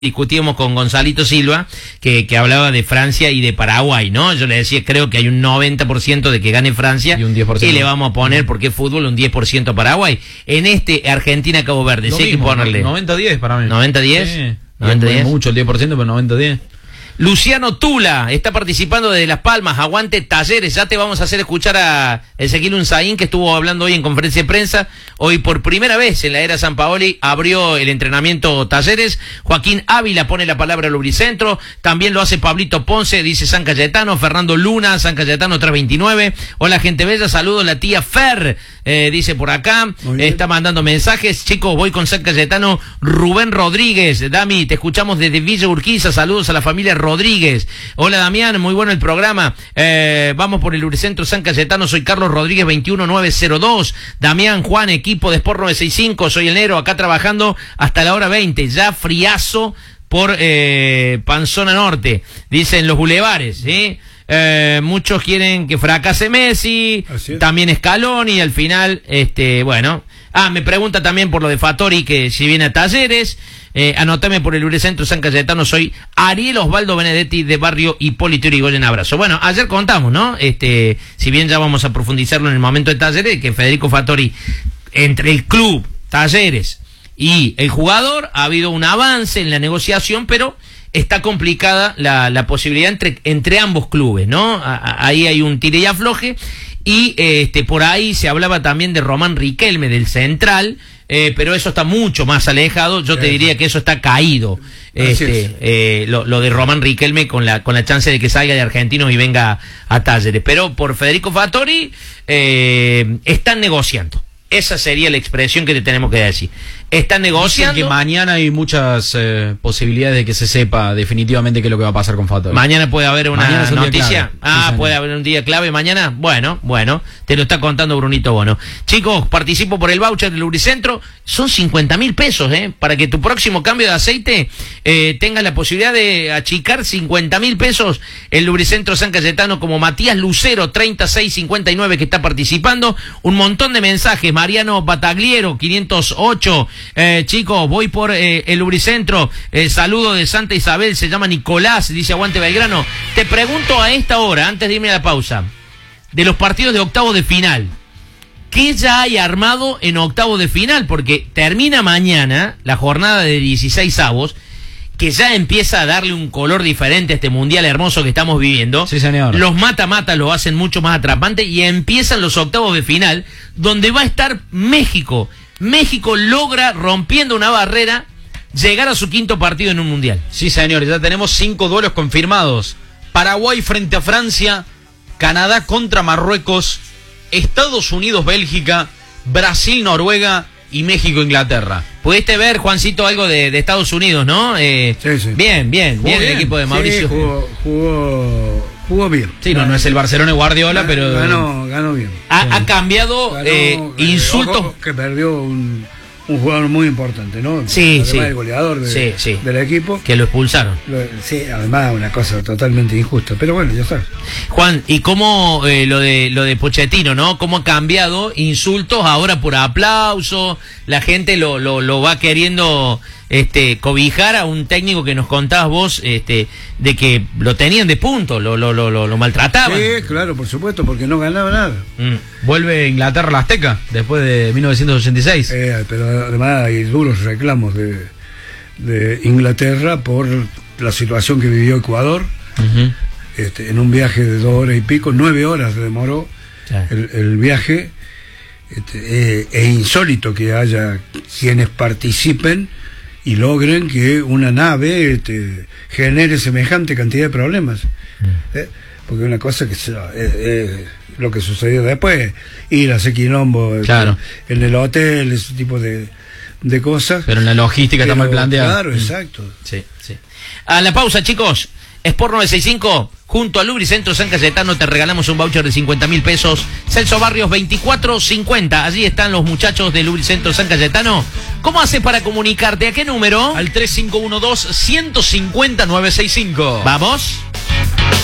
discutíamos con Gonzalito Silva, que hablaba de Francia y de Paraguay, ¿no? Yo le decía, creo que hay un 90% de que gane Francia y un 10%. Y le vamos a poner, porque es fútbol, un 10% a Paraguay. En Argentina-Cabo Verde, sí hay que ponerle. 90-10 para mí. 90-10. Sí. 90-10. Mucho el 10%, pero 90-10. Luciano Tula está participando desde Las Palmas. Aguante Talleres. Ya te vamos a hacer escuchar a Ezequiel Unzaín, que estuvo hablando hoy en conferencia de prensa. Hoy por primera vez en la era Sampaoli abrió el entrenamiento Talleres. Joaquín Ávila pone la palabra al Lubricentro. También lo hace Pablito Ponce, dice San Cayetano. Fernando Luna, San Cayetano 329. Hola gente bella, saludos la tía Fer, dice por acá. Está mandando mensajes. Chicos, voy con San Cayetano. Rubén Rodríguez, Dami, te escuchamos desde Villa Urquiza. Saludos a la familia Rodríguez. Hola Damián, muy bueno el programa. Vamos por el Lubricentro San Cayetano. Soy Carlos Rodríguez 21902. Damián, Juan, equipo de Sport 965. Soy el Nero, acá trabajando hasta la hora 20. Ya friazo por Panzona Norte, dicen los bulevares, ¿sí? Muchos quieren que fracase Messi, también Scaloni, y al final, bueno. Me pregunta también por lo de Fattori, que si viene a Talleres. Anótame por el Lubricentro San Cayetano. Soy Ariel Osvaldo Benedetti, de Barrio Hipólito Yrigoyen. Abrazo. Bueno, ayer contamos, ¿no? Si bien ya vamos a profundizarlo en el momento de Talleres, que Federico Fattori, entre el club, Talleres y el jugador, ha habido un avance en la negociación, pero está complicada la posibilidad entre ambos clubes, ¿no? Ahí hay un tire y afloje. Y por ahí se hablaba también de Román Riquelme, del Central, pero eso está mucho más alejado. Yo te diría que eso está caído. Lo de Román Riquelme con la chance de que salga de Argentinos y venga a Talleres. Pero por Federico Fattori están negociando. Esa sería la expresión que te tenemos que decir. Están negociando. Dicen que mañana hay muchas posibilidades de que se sepa definitivamente qué es lo que va a pasar con Fattori. Mañana puede haber una noticia. Puede haber un día clave mañana. Bueno, te lo está contando Brunito Bono. Chicos, participo por el voucher del Lubricentro. Son 50.000 pesos, para que tu próximo cambio de aceite tenga la posibilidad de achicar 50.000 pesos. El Lubricentro San Cayetano, como Matías Lucero 3659, que está participando. Un montón de mensajes. Mariano Batagliero 508. Chicos, voy por el Lubricentro. Saludo de Santa Isabel, se llama Nicolás, dice aguante Belgrano. Te pregunto a esta hora, antes de irme a la pausa, de los partidos de octavo de final, ¿qué ya hay armado en octavo de final? Porque termina mañana la jornada de 16avos, que ya empieza a darle un color diferente a este mundial hermoso que estamos viviendo. Sí, señor. Los mata-mata lo hacen mucho más atrapante y empiezan los octavos de final, donde va a estar México. México logra, rompiendo una barrera, llegar a su quinto partido en un mundial. Sí, señor, ya tenemos 5 duelos confirmados. Paraguay frente a Francia, Canadá contra Marruecos, Estados Unidos, Bélgica, Brasil, Noruega y México, Inglaterra. Pudiste ver, Juancito, algo de Estados Unidos, ¿no? Sí. Bien el equipo de Mauricio. Sí, jugó bien. Sí, no es el Barcelona Guardiola, pero ganó bien. Ha cambiado insultos. Ojo, que perdió un jugador muy importante, ¿no? Sí. Además el goleador del equipo. Que lo expulsaron. Sí, además una cosa totalmente injusta, pero bueno, ya sabes. Juan, ¿y cómo lo de Pochettino, ¿no? ¿Cómo ha cambiado insultos ahora por aplauso? La gente lo va queriendo cobijar a un técnico que nos contabas vos, de que lo tenían de punto, lo maltrataban. Sí, claro, por supuesto, porque no ganaba nada. Vuelve Inglaterra a la Azteca después de 1986. Pero además hay duros reclamos de Inglaterra por la situación que vivió Ecuador. En un viaje de 2 horas y pico, 9 horas demoró el viaje. Es insólito que haya quienes participen y logren que una nave genere semejante cantidad de problemas. Porque una cosa que es lo que sucedió después, ir a hacer quilombo en el hotel, ese tipo de cosas. Pero en la logística está mal planteada. Claro, exacto. Sí. A la pausa, chicos. Sport 965, junto al Lubricentro San Cayetano, te regalamos un voucher de 50.000 pesos. Celso Barrios 2450. Allí están los muchachos del Lubricentro San Cayetano. ¿Cómo haces para comunicarte? ¿A qué número? Al 3512-150-965. ¿Vamos?